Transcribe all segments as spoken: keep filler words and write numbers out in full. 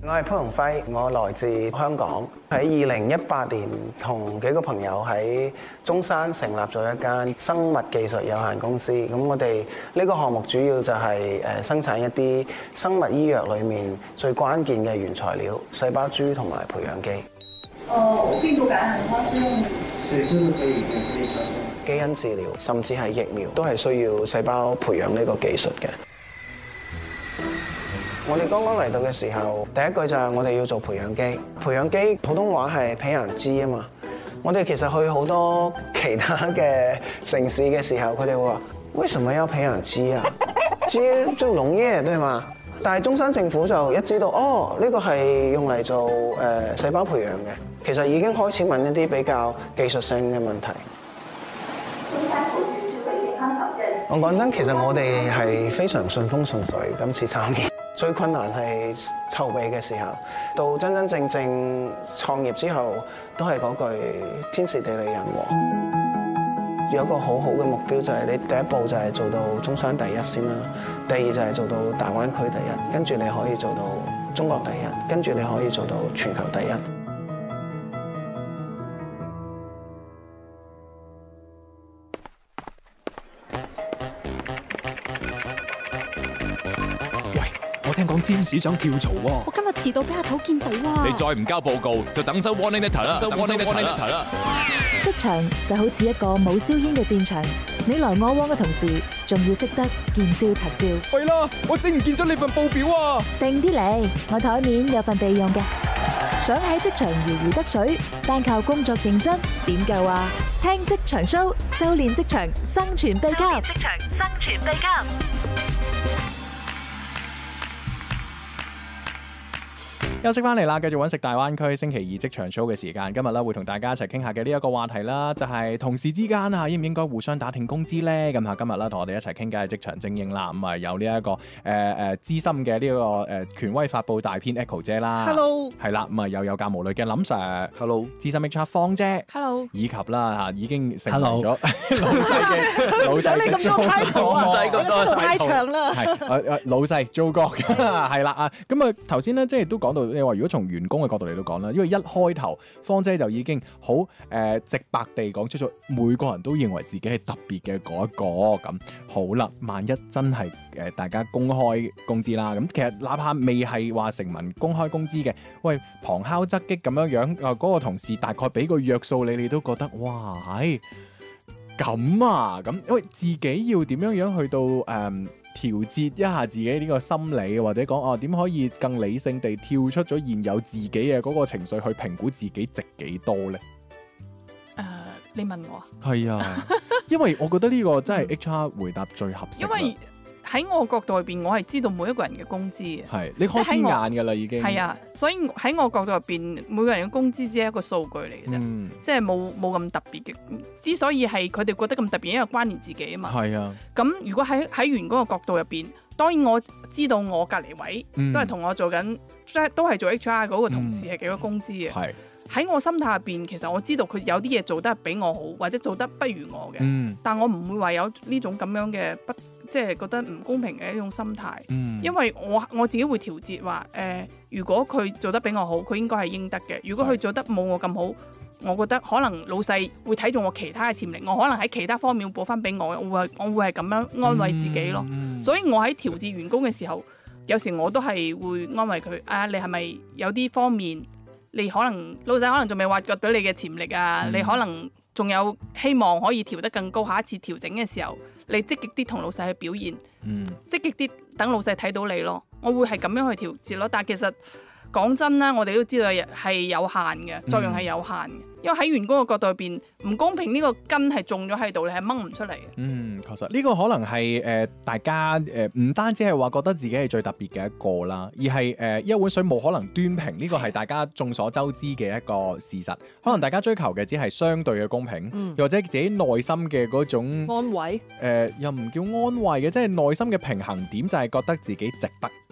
我係潘鴻輝，我來自香港。喺二零一八年，同幾個朋友喺中山成立咗一間生物技術有限公司。咁我哋呢個項目主要就係誒生產一啲生物醫藥裡面最關鍵嘅原材料——細胞株同埋培養基。 哦，病毒感染的話是用， 所以真的可以可以產生基因治療，甚至係疫苗，都係需要細胞培養呢個技術嘅。我哋剛剛嚟到嘅時候，第一句就係我哋要做培養基。培養基普通話係培養基啊嘛。我哋其實去好多其他嘅城市嘅時候，佢哋會話：為什麼要培養基啊？基做農業對嘛？但係中山政府就一知道，哦，呢個係用嚟做誒細胞培養嘅，其實已經開始問一啲比較技術性嘅問題。我講真，其實我哋係非常順風順水，今次參與。最困難係籌備嘅時候，到真真正正創業之後，都係嗰句天時地利人和。有一個好好嘅目標就係你第一步就係做到中山第一先啦，第二就係做到大灣區第一，跟住你可以做到中國第一，跟住你可以做到全球第一。 我聽講占士想跳槽喎， 我今日遲到俾阿頭見到啊！ 你再唔交報告，就等收 warning letter 啦，收 warning letter 啦。 職場就好似一個冇硝煙嘅戰場，你來我往嘅同時，仲要識得見招拆招。 喂啦，我整唔見咗你份報表啊！ 定啲嚟，我台面有份備用嘅。想喺職場如魚得水，單靠工作認真點夠啊？聽職場 show， 修煉職場生存秘笈。職場生存秘笈。 休息翻嚟啦，繼續揾食大灣區星期二職場 show 嘅時間。今日咧會同大家一齊傾下嘅呢一個話題啦，就係同事之間啊，應唔應該互相打聽工資呢？咁啊，今日咧同我哋一齊傾嘅係職場精英啦。咁啊，有呢一個誒誒資深嘅呢個誒權威發佈大編 Echo 姐啦 ，Hello， 係啦，咁啊又有教無類嘅林 Sir，Hello， 資深 H R 方姐 ，Hello， 以及啦嚇已經成為咗老細嘅老細， 想你咁多 title 啊，唔使咁多 title，太長啦。 係誒誒老細做過係啦啊，咁啊頭先咧即係都講到。你話如果從員工嘅角度嚟到講啦，因為一開頭方姐就已經好誒、呃、直白地講出咗，每個人都認為自己係特別嘅嗰一個咁。好啦，萬一真係誒、呃、大家公開工資啦，咁其實哪怕未係話成文公開工資嘅，喂旁敲側擊咁樣樣啊，嗰、那個同事大概俾個約數你，你都覺得哇係咁啊咁，因為自己要點樣樣去到誒。呃調節一下自己呢個心理，或者講哦點可以更理性地跳出咗現有自己嘅嗰個情緒去評估自己值幾多呢？ 誒、uh, 你問我係啊，因為我覺得呢個真係 H R 回答最合適。 因為喺我角度入邊，我係知道每一個人嘅工資嘅。 係你開天眼㗎啦，已經係啊，所以喺我角度入邊，每個人嘅工資只係一個數據嚟嘅啫，嗯、即係冇冇咁特別嘅。之所以係佢哋覺得咁特別，因為關聯自己啊嘛。係啊。咁如果喺喺員工嘅角度入邊，當然我知道我隔離位、嗯、都係同我做緊，即係都係做 H R 嗰個同事係幾多工資嘅。係、嗯。喺我心態入邊，其實我知道佢有啲嘢做得比我好，或者做得不如我嘅。嗯、但我唔會話有呢種咁樣嘅不。即係覺得唔公平嘅一種心態，嗯、因為我我自己會調節話，誒、呃，如果佢做得比我好，佢應該係應得嘅。如果佢做得冇我咁好，我覺得可能老細會睇中我其他嘅潛力，我可能喺其他方面補翻俾我，我會我會係咁樣安慰自己咯。嗯嗯、所以我喺調節員工嘅時候，有時我都係會安慰佢，啊，你係咪有啲方面，你可能老細可能仲未挖掘到你嘅潛力啊，嗯、你可能仲有希望可以調得更高，下一次調整嘅時候。你積極啲同老細去表現，嗯、積極啲等老細睇到你咯。我會係咁樣去調節咯。但係其實講真啦，我哋都知道係有限嘅，作用係有限嘅。嗯、因為喺員工嘅角度入邊，唔公平呢個根係種咗喺度，你係掹唔出嚟嘅。嗯， 確實呢、呢個可能係誒、呃、大家誒唔、呃、單止係話覺得自己係最特別嘅一個啦，而係誒、呃、一碗水冇可能端平，呢個係大家眾所周知嘅一個事實。可能大家追求嘅只係相對嘅公平，嗯、又或者自己內心嘅嗰種安慰。誒、 呃、又唔叫安慰嘅，即係內心嘅平衡點就係覺得自己值得。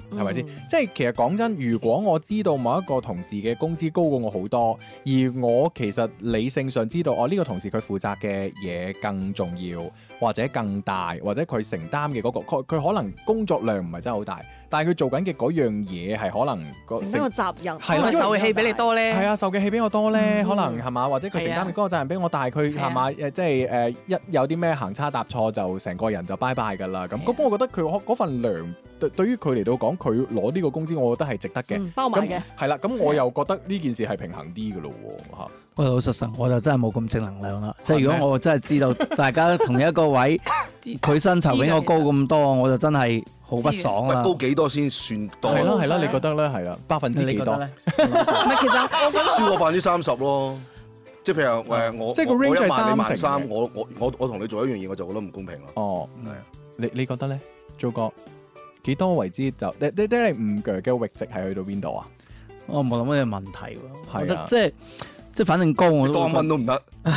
係咪先？即係其實講真，如果我知道某一個同事嘅工資高過我好多，而我其實理性上知道我呢個同事佢負責嘅嘢更重要，或者更大，或者佢承擔嘅嗰個佢佢可能工作量唔係真係好大，但係佢做緊嘅嗰樣嘢係可能個承擔個責任， 可能受嘅氣比你多咧。 係啊，受嘅氣比我多咧，可能係嘛？或者佢承擔嘅嗰個責任比我大，佢係嘛？誒，即係誒一有啲咩行差踏錯就成個人就拜拜㗎啦。咁咁，我覺得佢嗰份糧對對於佢嚟到講，佢攞呢個工資，我覺得係值得嘅， 包埋嘅。 係啦，咁我又覺得呢件事係平衡啲㗎咯喎嚇。 我老實實，我就真係冇咁正能量啦。即係如果我真係知道大家同一個位，佢薪酬比我高咁多，我就真係好不爽啦。 高幾多先算多？ 係咯係咯，你覺得咧？係啦，百分之幾多咧？ 唔係，其實我覺得超過百分之三十咯。即係譬如誒，我即係個 range 係三三成， 我我我我同你做一樣嘢，我就覺得唔公平咯。 哦，係。你你覺得咧？做過幾多為之就你你你唔鋸嘅閾值係去到邊度啊？ 我冇諗呢個問題喎。 係啊， 即係。即係反正高我都多一蚊都唔得。喂，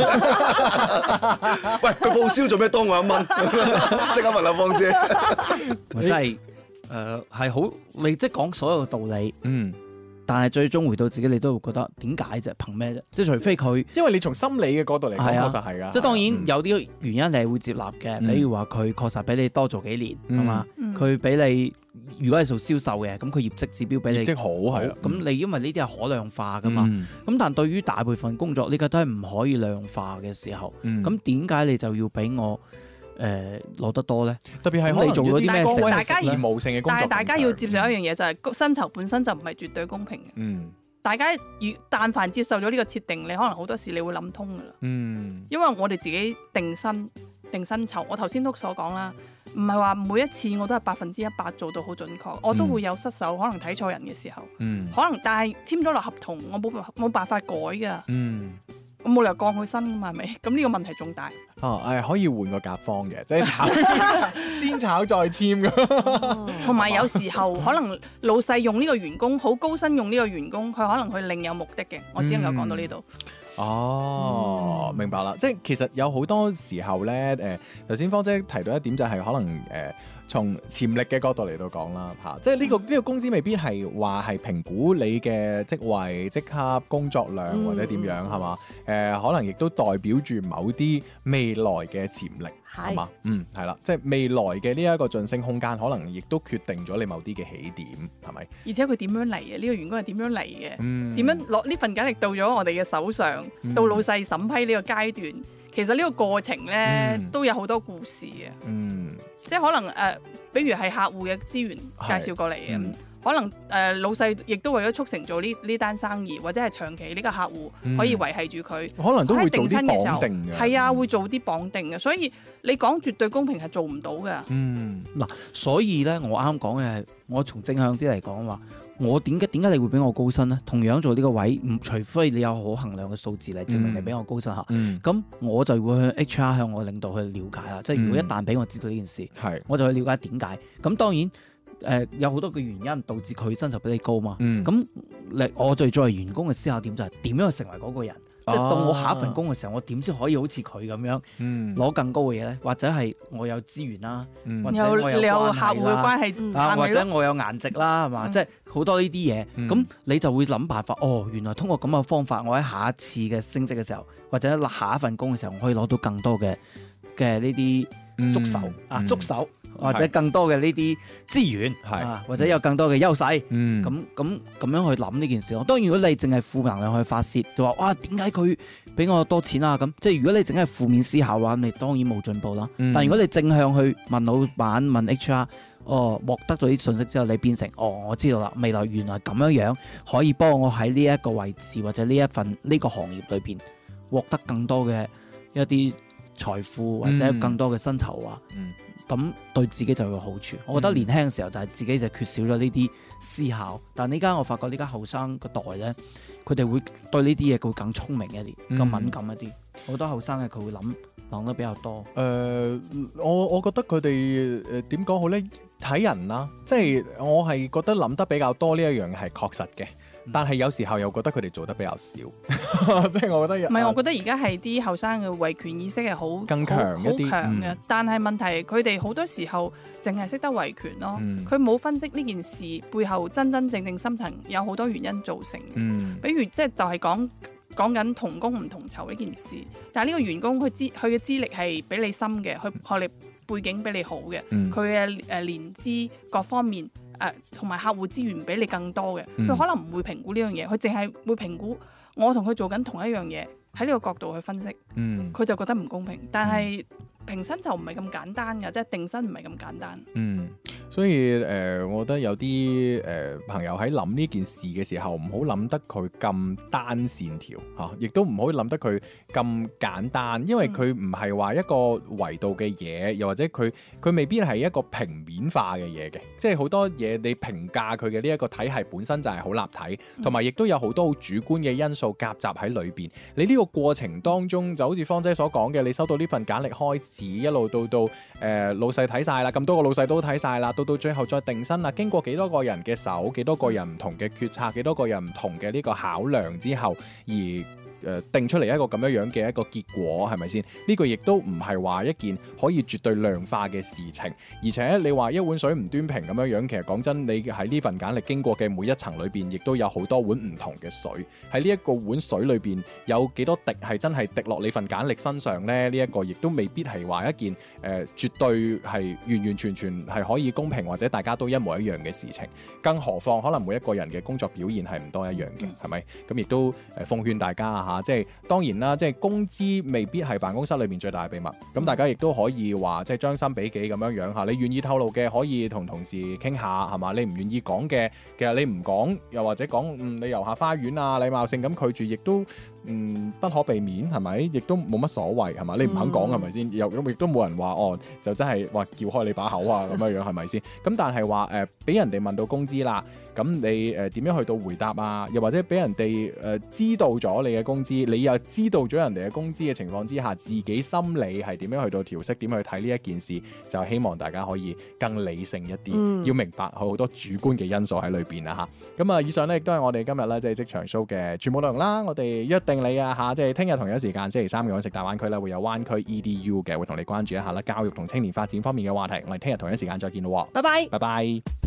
佢報銷做咩多我一蚊？即刻問阿芳姐。 真係誒係好，你即係講所有嘅道理。 嗯。 但係最終回到自己，你都會覺得點解啫？憑咩啫？即係除非佢， 因為你從心理嘅角度嚟講，確實係㗎。 即係當然有啲原因你係會接納嘅，比如話佢確實比你多做幾年，係嘛？佢比你如果係做銷售嘅，咁佢業績指標比你業績好係， 咁你因為呢啲係可量化㗎嘛。咁但係對於大部分工作呢個都係唔可以量化嘅時候，咁點解你就要俾我？誒攞得多咧，特別係你做咗啲咩事， 大家義務性嘅工作， 但係大家要接受一樣嘢，就係薪酬本身就唔係絕對公平嘅。 嗯， 大家如但凡接受咗呢個設定，你可能好多時你會諗通㗎啦。 嗯， 因為我哋自己定薪定薪酬，我頭先都所講啦，唔係話每一次我都係百分之一百做到好準確，我都會有失手，可能睇錯人嘅時候， 嗯， 可能但係簽咗落合同，我冇冇辦法改㗎。 嗯。 我冇理由降佢薪㗎嘛，係咪？咁呢個問題仲大。 哦，誒可以換個甲方嘅，即係炒先炒再簽㗎。 同埋有時候可能老細用呢個員工好高薪用呢個員工，佢可能佢另有目的嘅。我只能夠講到呢度。 哦，嗯、明白啦。即係其實有好多時候咧，誒頭先芳姐提到一點就係可能誒、呃、從潛力嘅角度嚟到講啦嚇，即係呢、呢個呢、呢個公司未必係話係評估你嘅職位、職級、工作量或者點樣係嘛？誒、嗯呃、可能亦都代表住某啲未來嘅潛力係嘛？嗯，係啦，即係未來嘅呢一個晉升空間，可能亦都決定咗你某啲嘅起點係咪？ 而且佢點樣嚟嘅？呢、呢個員工係點樣嚟嘅？點、 嗯、樣攞呢份簡歷到咗我哋嘅手上？ 嗯、 到老細審批呢個階段，其實呢個過程咧、嗯、都有好多故事嘅。 嗯， 即係可能誒、呃，比如係客戶嘅資源介紹過嚟嘅，嗯、可能誒、呃、老細亦都為咗促成做呢呢單生意，或者係長期呢個客戶可以維繫住佢， 嗯、可能都會做啲綁定嘅。 係啊，會做啲綁定嘅，所以你講絕對公平係做唔到嘅。 嗯，嗱，所以咧，我啱講嘅係我從正向啲嚟講話。我點解點解你會俾我高薪呢？同樣做呢個位，唔除非你有好衡量嘅數字嚟證明你俾我高薪嚇，咁、嗯、我就會向 H R 向我領導去了解啦。即係、嗯、如果一旦俾我知道呢件事，是我就去了解點解。咁當然誒、呃、有好多嘅原因導致佢薪酬比你高嘛。咁你、嗯、我最作為員工嘅思考點就係點樣去成為嗰個人。即係到我下一份工嘅時候，我點先可以好似佢咁樣攞更高嘅嘢咧？或者係我有資源啦， 嗯、 或者我有客戶嘅關係， 啊、或者我有顏值啦，係嘛？即係好多呢啲嘢，咁、嗯、你就會諗辦法。哦，原來通過咁嘅方法，我喺下一次嘅升職嘅時候，或者下一份工嘅時候，我可以攞到更多嘅嘅呢啲觸手、嗯、啊，觸手。或者更多嘅呢啲資源，係啊，或者有更多嘅優勢，咁咁咁樣去諗呢件事咯。當然，如果你淨係負能量去發泄，就話哇點解佢俾我多錢啊？咁即係如果你淨係負面思考嘅話，你當然冇進步啦。嗯、但係如果你正向去問老闆、問 H R， 哦，獲得到啲信息之後，你變成哦，我知道啦，未來原來咁樣樣可以幫我喺呢一個位置或者呢一份呢、呢個行業裏邊獲得更多嘅一啲財富或者更多嘅薪酬啊。嗯嗯咁對自己就有好處。我覺得年輕嘅時候就係自己就缺少咗呢啲思考，但係呢家我發覺呢家後生個代咧，佢哋會對呢啲嘢佢會更聰明一啲，嗯、更敏感一啲。好多後生嘅佢會諗諗得比較多。誒、 呃，我我覺得佢哋誒點講好咧？睇人啦，即係我係覺得諗得比較多呢一樣係確實嘅。 但係有時候又覺得佢哋做得比較少，即係我覺得唔係，我覺得而家係啲後生嘅維權意識係好更強一啲， 好強嘅。但係問題係佢哋好多時候淨係識得維權咯，佢冇、嗯、分析呢件事背後真真正正深層有好多原因造成。嗯、比如即係就係講講緊同工唔同酬呢件事，但係呢個員工佢資佢嘅資歷係比你深嘅，佢學歷背景比你好嘅，佢嘅誒年資各方面。誒同埋客戶資源比你更多嘅，佢、嗯、可能唔會評估呢樣嘢，佢淨係會評估我同佢做緊同一樣嘢，喺呢個角度去分析，佢、嗯、就覺得唔公平。但係評薪就唔係咁簡單嘅，即係定薪唔係咁簡單。嗯， 所以誒、呃，我覺得有啲誒、呃、朋友喺諗呢件事嘅時候，唔好諗得佢咁單線條嚇，亦、啊、都唔好諗得佢咁簡單，因為佢唔係話一個維度嘅嘢，又或者佢佢未必係一個平面化嘅嘢嘅，即係好多嘢你評價佢嘅呢一個體系本身就係好立體，同埋亦都有好多好主觀嘅因素夾雜喺裏邊。你呢個過程當中，就好似芳姐所講嘅，你收到呢份簡歷開始一路到到誒、呃、老細睇晒啦，咁多個老細都睇晒啦，到到最後再定薪啦，經過幾多個人嘅手，幾多個人唔同嘅決策，幾多個人唔同嘅呢個考量之後而誒定出嚟一個咁樣樣嘅一個結果，係咪先？呢個亦都唔係話一件可以絕對量化嘅事情，而且你話一碗水唔端平咁樣樣，其實講真，你喺呢份簡歷經過嘅每一層裏邊，亦都有好多碗唔同嘅水。喺呢一個碗水裏邊，有幾多滴係真係滴落你份簡歷身上呢？呢一個亦都未必係話一件誒、呃、絕對係完完全全係可以公平或者大家都一模一樣嘅事情。更何況可能每一個人嘅工作表現係唔多一樣嘅，係咪？咁亦都誒奉勸大家啊！即係當然啦，即係工資未必係辦公室裏面最大嘅秘密。咁大家亦都可以話，即係將心比己咁樣樣嚇。你願意透露嘅，可以同同事傾下，係嘛？你唔願意講嘅，其實你唔講，又或者講嗯你遊下花園啊，禮貌性咁拒絕，亦都嗯不可避免，係咪？亦都冇乜所謂，係嘛？你唔肯講係咪先？又亦都冇人話哦，就真係話撬開你把口啊咁樣樣係咪先？咁但係話誒，俾、呃、人哋問到工資啦，咁你誒點、呃、樣去到回答啊？又或者俾人哋誒、呃、知道咗你嘅工資，你又知道咗人哋嘅工資嘅情況之下，自己心理係點樣去到調適，點去睇呢一件事，就希望大家可以更理性一啲，嗯、要明白好多主觀嘅因素喺裏邊啊嚇。咁啊，以上咧亦都係我哋今日咧即係職場 show 嘅全部內容啦。我哋約定你啊嚇，即係聽日同一時間星期三嘅揾食大灣區咧會有灣區 E D U 嘅，會同你關注一下啦，教育同青年發展方面嘅話題。我哋聽日同一時間再見咯， 拜拜， 拜拜。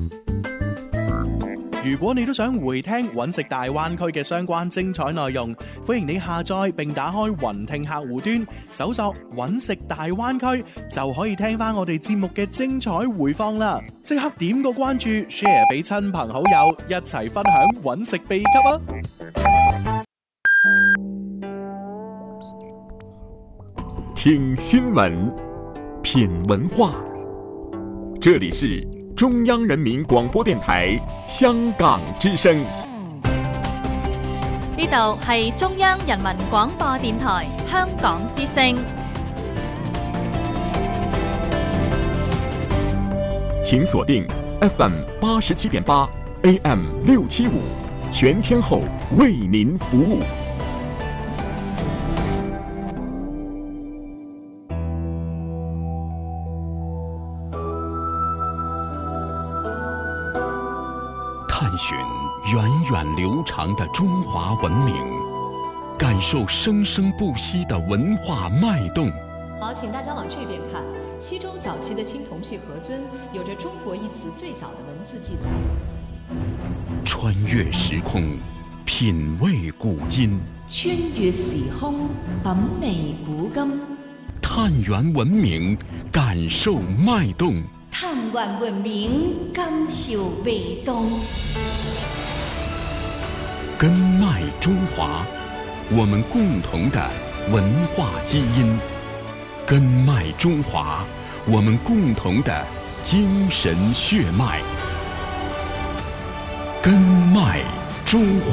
如果你都想回聽揾食大灣區嘅相關精彩內容，歡迎你下載並打開雲聽客戶端，搜索揾食大灣區，就可以聽翻我哋節目嘅精彩回放啦！即刻點個關注 ，share 俾親朋好友，一齊分享揾食秘笈啊！ 聽新聞，品文化，這裡是中央人民廣播電台香港之聲。 呢度係中央人民廣播電台香港之聲。 請鎖定 F M 八十七點八 A M 六七五，全天候為您服務。探尋源遠流長的中華文明，感受生生不息的文化脈動。 好，請大家往這邊看。西周早期的青銅器盒尊，有着中國一詞最早的文字記載。 穿越時空，品味古今。 穿越時空，品味古今。 探源文明，感受脈動。 探源文明，感受脈動。 根脈中華，我們共同的文化基因。根脈中華，我們共同的精神血脈。根脈中華。